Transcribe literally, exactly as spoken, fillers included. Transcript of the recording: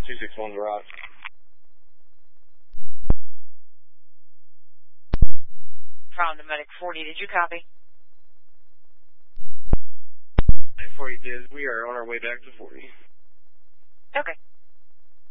two six one's rock. Found the medic forty, did you copy? forty did. We are on our way back to forty. Okay.